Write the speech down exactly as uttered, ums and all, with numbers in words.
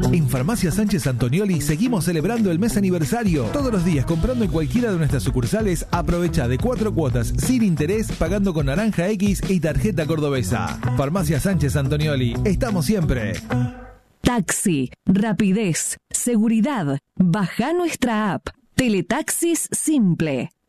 En Farmacia Sánchez Antonioli seguimos celebrando el mes aniversario. Todos los días comprando en cualquiera de nuestras sucursales, aprovecha de cuatro cuotas sin interés pagando con Naranja X y tarjeta cordobesa. Farmacia Sánchez Antonioli, estamos siempre. Taxi, rapidez, seguridad. Baja nuestra app. Teletaxis Simple.